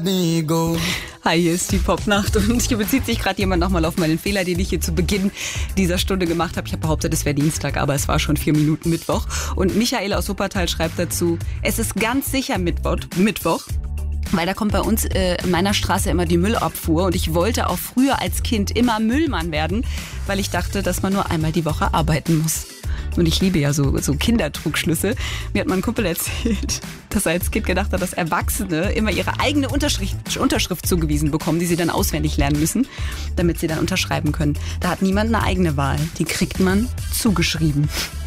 me go. Hi, hier ist die Popnacht und hier bezieht sich gerade jemand nochmal auf meinen Fehler, den ich hier zu Beginn dieser Stunde gemacht habe. Ich habe behauptet, es wäre Dienstag, aber es war schon 4 Minuten Mittwoch. Und Michael aus Wuppertal schreibt dazu, es ist ganz sicher Mittwoch. Weil da kommt bei uns in meiner Straße immer die Müllabfuhr und ich wollte auch früher als Kind immer Müllmann werden, weil ich dachte, dass man nur einmal die Woche arbeiten muss. Und ich liebe ja so Kindertrugschlüsse. Mir hat mein Kumpel erzählt, dass er als Kind gedacht hat, dass Erwachsene immer ihre eigene Unterschrift zugewiesen bekommen, die sie dann auswendig lernen müssen, damit sie dann unterschreiben können. Da hat niemand eine eigene Wahl. Die kriegt man zugeschrieben.